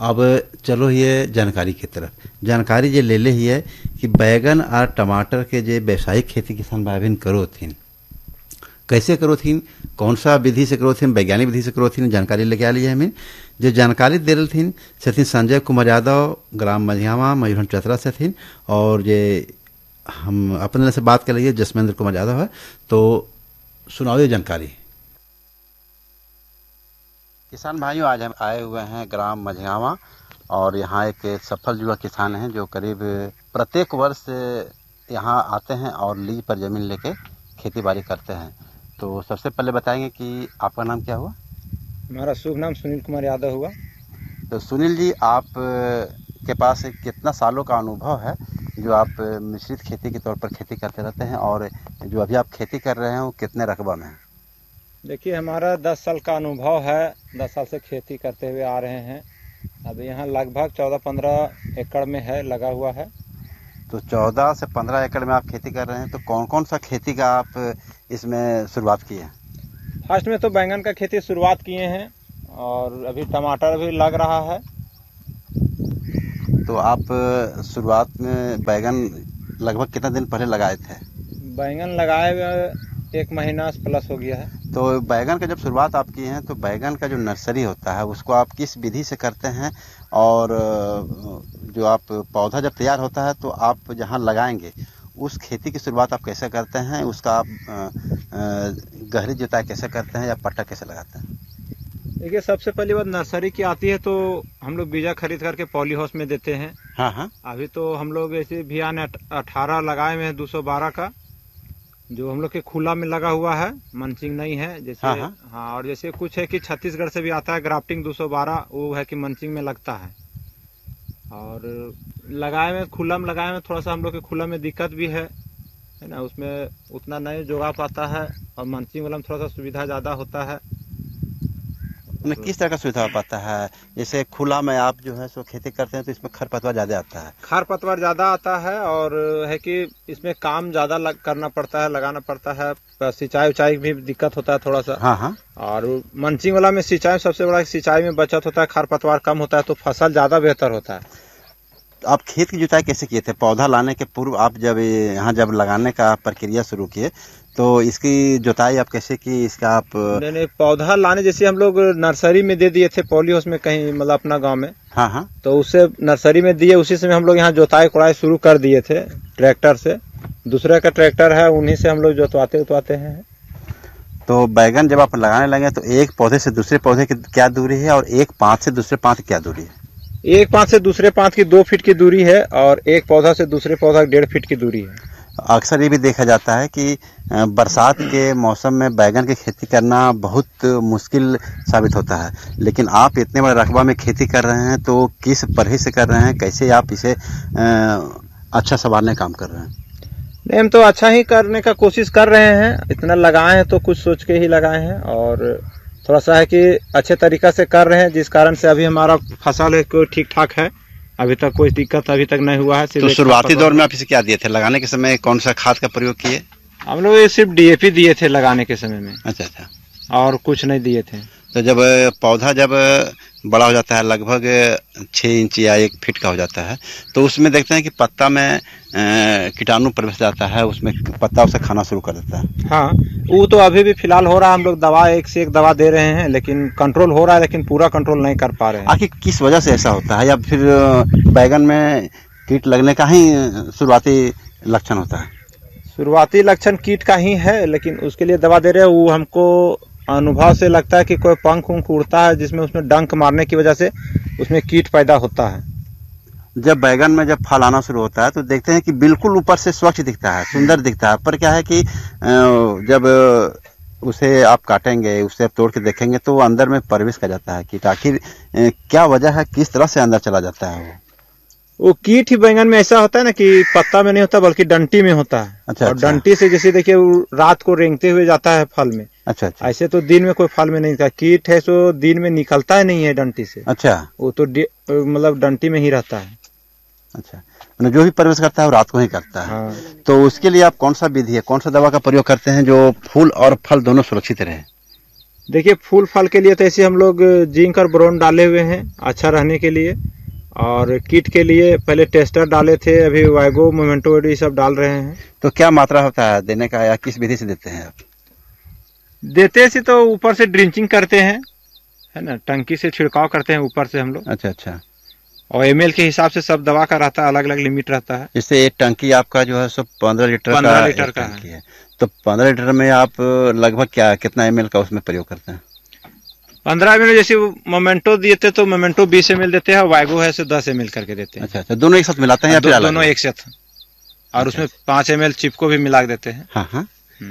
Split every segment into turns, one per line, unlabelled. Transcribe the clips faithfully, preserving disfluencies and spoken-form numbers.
अब चलो ये जानकारी की तरफ जानकारी जे ले ले ही है कि बैगन और टमाटर के जे व्यावसायिक खेती किसान भाई बहन करो थीन, कैसे करो थीन, कौन सा विधि से करो थीन, वैज्ञानिक विधि से करो थीन, जानकारी लेके आ ली है हमें। जो जानकारी दे रही थीन से थीन संजय कुमार यादव, ग्राम मझियावा, मयूरभंज चतरा से थीन। और ये हम अपने से बात कर लीजिए जसमेंद्र कुमार यादव है, तो सुनाओ ये जानकारी। किसान भाइयों, आज हम आए हुए हैं ग्राम मझियावा और यहाँ एक सफल युवा किसान हैं जो करीब प्रत्येक वर्ष यहाँ आते हैं और लीज पर जमीन लेके खेती बाड़ी करते हैं। तो सबसे पहले बताएंगे कि आपका नाम क्या हुआ?
हमारा शुभ नाम सुनील कुमार यादव हुआ।
तो सुनील जी, आप के पास कितना सालों का अनुभव है जो आप मिश्रित खेती के तौर पर खेती करते रहते हैं, और जो अभी आप खेती कर रहे हैं वो कितने रकबा में है?
देखिए, हमारा दस साल का अनुभव है, दस साल से खेती करते हुए आ रहे हैं। अभी यहाँ लगभग चौदह पंद्रह एकड़ में है लगा हुआ है।
तो चौदह से पंद्रह एकड़ में आप खेती कर रहे हैं, तो कौन कौन सा खेती का आप इसमें शुरुआत किए हैं?
फर्स्ट में तो बैंगन का खेती शुरुआत किए हैं और अभी टमाटर भी लग रहा है।
तो आप शुरुआत में बैगन लगभग कितना दिन पहले लगाए थे?
बैंगन लगाए हुए एक महीना प्लस हो गया है।
तो बैगन का जब शुरुआत आप किए हैं तो बैगन का जो नर्सरी होता है उसको आप किस विधि से करते हैं, और जो आप पौधा जब तैयार होता है तो आप जहां लगाएंगे उस खेती की शुरुआत आप कैसे करते हैं, उसका आप गहरी जुताई कैसे करते हैं या पट्टा कैसे लगाते हैं?
देखिए, सबसे पहली बात नर्सरी की आती है तो हम लोग बीजा खरीद करके पॉली हाउस में देते हैं।
हाँ हाँ।
अभी तो हम लोग ऐसे भियान अठारह लगाए हुए हैं दो सौ बारह का, जो हम लोग के खुला में लगा हुआ है, मंचिंग नहीं है जैसे।
हाँ, हाँ।
हाँ, और जैसे कुछ है कि छत्तीसगढ़ से भी आता है ग्राफ्टिंग दो सौ बारह, वो है कि मंचिंग में लगता है। और लगाए में खुला में लगाए में थोड़ा सा हम लोग के खुला में दिक्कत भी है है ना, उसमें उतना नहीं जोगा पाता है, और मंचिंग वाला में थोड़ा सा सुविधा ज़्यादा होता है।
में किस तरह का सुविधा पाता है? जैसे खुला में आप जो है सो खेती करते हैं तो इसमें खरपतवार ज्यादा आता है।
खरपतवार ज्यादा आता है और है कि इसमें काम ज्यादा करना पड़ता है, लगाना पड़ता है, सिंचाई उचाई भी दिक्कत होता है थोड़ा सा।
हाँ हाँ।
और मंचिंग वाला में सिंचाई सबसे बड़ा, सिंचाई में बचत होता है, खरपतवार कम होता है तो फसल ज्यादा बेहतर होता है।
आप खेत की जुताई कैसे किए थे? पौधा लाने के पूर्व आप जब यहाँ जब लगाने का प्रक्रिया शुरू किए तो इसकी जुताई आप कैसे की? इसका आप
नहीं नहीं पौधा लाने जैसे हम लोग नर्सरी में दे दिए थे पॉली हाउस में कहीं, मतलब अपना गांव में।
हाँ हाँ।
तो उससे नर्सरी में दिए, उसी से हम लोग यहाँ जोताई कोड़ाई शुरू कर दिए थे ट्रैक्टर से। दूसरे का ट्रैक्टर है, उन्हीं से हम लोग जोतवाते उतवाते हैं।
तो बैगन जब आप लगाने लगे तो एक पौधे से दूसरे पौधे की क्या दूरी है, और एक पांत से दूसरे पांत की क्या दूरी है?
एक पांत से दूसरे पांत की दो फीट की दूरी है, और एक पौधा से दूसरे पौधा डेढ़ फीट की दूरी है।
अक्सर ये भी देखा जाता है कि बरसात के मौसम में बैगन की खेती करना बहुत मुश्किल साबित होता है, लेकिन आप इतने बड़े रकबा में खेती कर रहे हैं तो किस परहेज से कर रहे हैं, कैसे आप इसे अच्छा संभालने काम कर रहे हैं?
नहीं, हम तो अच्छा ही करने का कोशिश कर रहे हैं। इतना लगाए हैं तो कुछ सोच के ही लगाए हैं, और थोड़ा सा है कि अच्छे तरीका से कर रहे हैं, जिस कारण से अभी हमारा फसल ठीक ठाक है। अभी तक कोई दिक्कत अभी तक नहीं हुआ है।
तो शुरुआती दौर में आप इसे क्या दिए थे? लगाने के समय कौन सा खाद का प्रयोग किए?
हम लोग ये सिर्फ डी ए पी दिए थे लगाने के समय में।
अच्छा अच्छा।
और कुछ नहीं दिए थे।
तो जब पौधा जब बड़ा हो जाता है, लगभग छः इंच या एक फीट का हो जाता है, तो उसमें देखते हैं कि पत्ता में कीटाणु प्रवेश जाता है, उसमें पत्ता उसे खाना शुरू कर देता है।
हाँ, वो तो अभी भी फिलहाल हो रहा है। हम लोग दवा एक से एक दवा दे रहे हैं, लेकिन कंट्रोल हो रहा है, लेकिन पूरा कंट्रोल नहीं कर पा रहे हैं।
आखिर किस वजह से ऐसा होता है, या फिर बैगन में कीट लगने का ही शुरुआती लक्षण होता है?
शुरुआती लक्षण कीट का ही है, लेकिन उसके लिए दवा दे रहे हैं। वो हमको अनुभव से लगता है कि कोई पंख उंख उड़ता है जिसमें उसमें डंक मारने की वजह से उसमें कीट पैदा होता है।
जब बैगन में जब फल आना शुरू होता है तो देखते हैं कि बिल्कुल ऊपर से स्वच्छ दिखता है, सुंदर दिखता है, पर क्या है कि जब उसे आप काटेंगे, उसे आप तोड़ के देखेंगे तो वो अंदर में प्रवेश कर जाता है कीट। आखिर क्या वजह है, किस तरह से अंदर चला जाता है वो?
वो कीट ही बैंगन में ऐसा होता है ना कि पत्ता में नहीं होता बल्कि डंटी में होता है।
अच्छा,
और
अच्छा।
डंटी से जैसे देखिए रात को रेंगते हुए जाता है फल में।
अच्छा अच्छा।
ऐसे तो दिन में कोई फल में नहीं था। कीट है सो दिन में निकलता ही नहीं है डंटी से।
अच्छा।
वो तो मतलब डंटी में ही रहता है।
अच्छा, जो भी प्रवेश करता है वो रात को ही करता है।
हाँ।
तो उसके लिए आप कौन सा विधि है, कौन सा दवा का प्रयोग करते हैं जो फूल और फल दोनों सुरक्षित रहे?
देखिए फूल फल के लिए तो ऐसे हम लोग जिंक और बोरोन डाले हुए हैं अच्छा रहने के लिए, और कीट के लिए पहले टेस्टर डाले थे, अभी वाइगो मोमेंटो ये सब डाल रहे हैं।
तो क्या मात्रा होता है देने का, या किस विधि से देते हैं आप?
देते से तो ऊपर से ड्रिंचिंग करते हैं, है ना, टंकी से छिड़काव करते हैं ऊपर से हम लोग।
अच्छा अच्छा।
और एमएल के हिसाब से सब दवा का रहता है, अलग अलग लिमिट रहता है।
जैसे एक टंकी आपका जो है सो पंद्रह लीटर
पंद्रह
का
लीटर का
है, है। तो पंद्रह लीटर में आप लगभग क्या कितना एमएल का उसमें प्रयोग करते हैं?
पंद्रह एम एल जैसे मोमेंटो देते तो मोमेंटो बीस एम एल देते हैं, वाइगो है सो दस एम एल करके देते हैं।
अच्छा अच्छा, दोनों एक साथ मिलाते हैं या फिर
दोनों एक साथ, और उसमें पांच एम एल चिपको भी मिला देते हैं।
हाँ हाँ।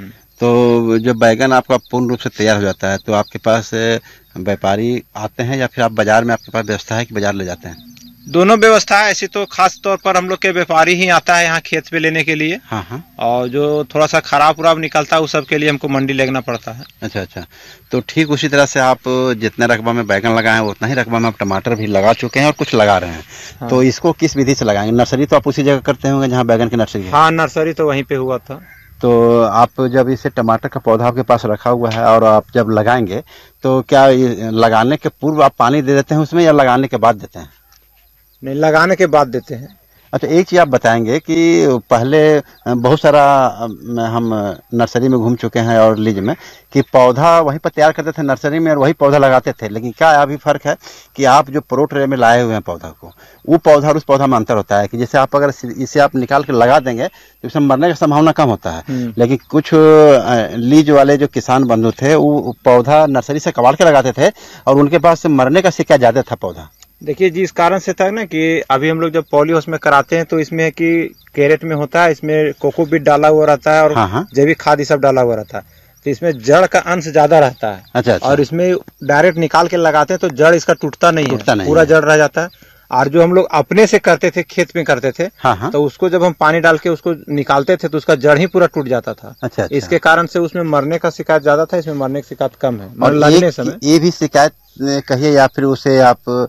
तो जब बैगन आपका पूर्ण रूप से तैयार हो जाता है तो आपके पास व्यापारी आते हैं या फिर आप बाजार में, आपके पास व्यवस्था है कि बाजार ले जाते हैं?
दोनों व्यवस्था है। ऐसी तो खास तौर पर हम लोग के व्यापारी ही आता है यहाँ खेत पे लेने के लिए।
हाँ हाँ।
और जो थोड़ा सा खराब उराब निकलता है उस सब के लिए हमको मंडी लेना पड़ता है।
अच्छा अच्छा। तो ठीक उसी तरह से आप जितने रकबा में बैगन लगाए हैं उतना ही रकबा में आप टमाटर भी लगा चुके हैं और कुछ लगा रहे हैं। हाँ। तो इसको किस विधि से लगाएंगे? नर्सरी तो आप उसी जगह करते होंगे जहाँ बैगन की नर्सरी है?
हाँ, नर्सरी तो वहीं पे हुआ था।
तो आप जब इसे टमाटर का पौधा आपके पास रखा हुआ है और आप जब लगाएंगे तो क्या लगाने के पूर्व आप पानी दे देते हैं उसमें या लगाने के बाद देते हैं?
नहीं, लगाने के बाद देते हैं।
अच्छा, एक चीज़ आप बताएंगे कि पहले बहुत सारा हम नर्सरी में घूम चुके हैं और लीज में कि पौधा वहीं पर तैयार करते थे नर्सरी में और वही पौधा लगाते थे, लेकिन क्या अभी फर्क है कि आप जो प्रो ट्रे में लाए हुए हैं पौधा को, वो पौधा और उस पौधा में अंतर होता है कि जैसे आप अगर इसे आप निकाल के लगा देंगे तो इसमें मरने की संभावना कम होता है, लेकिन कुछ लीज वाले जो किसान बंधु थे वो पौधा नर्सरी से कबाड़ के लगाते थे और उनके पास मरने का शिकायत ज़्यादा था पौधा।
देखिए जिस कारण से था ना कि अभी हम लोग जब पॉली हाउस में कराते हैं तो इसमें है कि कैरेट में होता है, इसमें कोकोपीट डाला हुआ रहता है और जैविक खाद सब डाला हुआ रहता है, तो इसमें जड़ का अंश ज्यादा रहता है।
अच्छा, अच्छा।
और इसमें डायरेक्ट निकाल के लगाते हैं तो जड़ इसका टूटता नहीं
टूटता
है,
नहीं
पूरा
है।
जड़ रह जाता है। और जो हम लोग अपने से करते थे, खेत में करते थे,
हाँ हाँ।
तो उसको जब हम पानी डाल के उसको निकालते थे तो उसका जड़ ही पूरा टूट जाता था।
अच्छा, अच्छा।
इसके कारण से उसमें मरने का शिकायत ज्यादा था, इसमें मरने की शिकायत कम है।
और
लगने समय
ये भी शिकायत कहिए या फिर उसे आप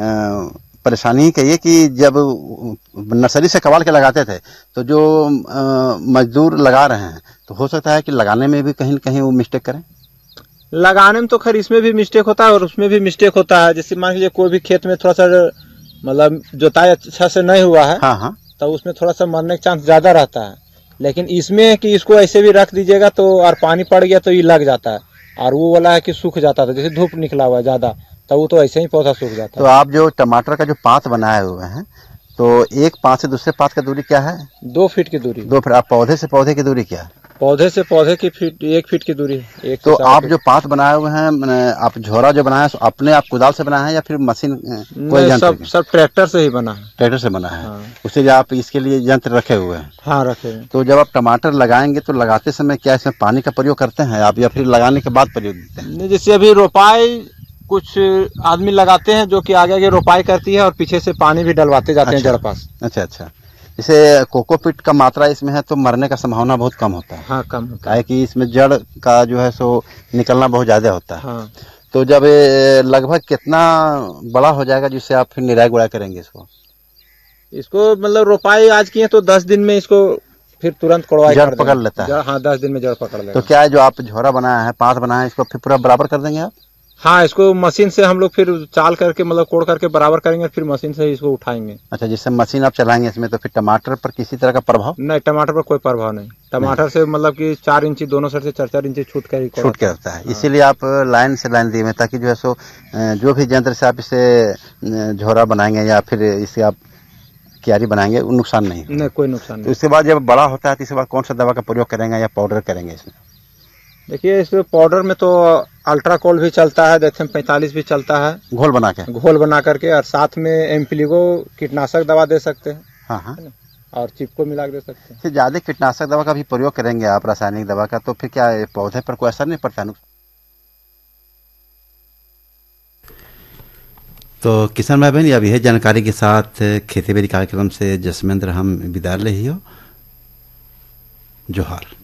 परेशानी कहिए कि जब नर्सरी से कबाड़ के लगाते थे तो जो मजदूर लगा रहे हैं तो हो सकता है कि लगाने में भी कहीं कहीं वो मिस्टेक करें।
लगाने में तो खैर इसमें भी मिस्टेक होता है और उसमें भी मिस्टेक होता है। जैसे मान लीजिए कोई भी खेत में थोड़ा सा मतलब जोताई अच्छा से नहीं हुआ है,
हाँ हाँ,
तो उसमें थोड़ा सा मरने का चांस ज्यादा रहता है। लेकिन इसमें कि इसको ऐसे भी रख दीजिएगा तो और पानी पड़ गया तो ये लग जाता है, और वो वाला है कि सूख जाता था, जैसे धूप निकला हुआ है ज्यादा तो वो तो ऐसे ही पौधा सूख जाता है।
तो आप जो टमाटर का जो पात बनाए हुए हैं तो एक पात से दूसरे पात की दूरी क्या है?
दो फीट की दूरी।
दो फीट। आप पौधे से पौधे की दूरी क्या है?
पौधे से पौधे की फीट एक फीट की दूरी है। एक
तो आप जो पात बनाए हुए हैं, आप झोरा जो बनाए हैं अपने आप कुदाल से बनाए हैं या फिर मशीन कोई यंत्र?
सब सब ट्रैक्टर से ही बना है।
ट्रैक्टर से बना है। हाँ। उससे आप इसके लिए यंत्र रखे हुए हैं?
हाँ, रखे हैं।
तो जब आप टमाटर लगाएंगे तो लगाते समय क्या इसमें पानी का प्रयोग करते हैं आप या फिर लगाने के बाद प्रयोग देते हैं?
जैसे अभी रोपाई कुछ आदमी लगाते हैं जो कि आगे आगे रोपाई करती है और पीछे से पानी भी डलवाते जाते
अच्छा,
हैं जड़ पास।
अच्छा अच्छा। जैसे कोकोपीट का मात्रा इसमें है तो मरने का संभावना बहुत कम होता है।
हाँ, कम होता है
कि इसमें जड़ का जो है सो निकलना बहुत ज्यादा होता है।
हाँ।
तो जब लगभग कितना बड़ा हो जाएगा जिससे आप फिर निराई गुड़ाई करेंगे इसको?
इसको मतलब रोपाई आज की है तो दस दिन में इसको फिर तुरंत कोड़वाई
जड़ पकड़ लेता है।
हाँ, दस दिन में जड़ पकड़ लेगा।
तो क्या है जो आप झोरा बनाया है, पात बनाया है, इसको फिर पूरा बराबर कर देंगे आप?
हाँ, इसको मशीन से हम लोग फिर चाल करके मतलब कोड़ करके बराबर करेंगे, फिर मशीन से इसको उठाएंगे।
अच्छा, जिससे मशीन आप चलाएंगे इसमें तो फिर टमाटर पर किसी तरह का प्रभाव
नहीं? टमाटर पर कोई प्रभाव नहीं। टमाटर से मतलब कि चार इंची दोनों साइड से चार चार इंची छूट कर
छूट के होता है। इसीलिए आप लाइन से लाइन दिए ताकि जो है सो जो भी यंत्र से आप इसे झोरा बनाएंगे या फिर इसे आप क्यारी बनाएंगे वो नुकसान नहीं
नहीं, कोई नुकसान नहीं।
तो इसके बाद जब बड़ा होता है तो इसके बाद कौन सा दवा का प्रयोग करेंगे या पाउडर करेंगे इसमें?
देखिए इस पाउडर में तो अल्ट्राकोल भी चलता है, देखते पैंतालीस भी चलता है,
घोल बना के
घोल बना करके, और साथ में एम्प्लीगो कीटनाशक दवा दे सकते हैं।
हाँ हाँ,
और चिपको मिला दे सकते हैं।
फिर ज्यादा कीटनाशक दवा का भी प्रयोग करेंगे आप, रासायनिक दवा का, तो फिर क्या पौधे पर कोई असर नहीं पड़ता? तो किसान भाई बहन, अब यह जानकारी के साथ खेती बाड़ी कार्यक्रम से जसमेंद्र हम विदा ले ही हो। जोहार।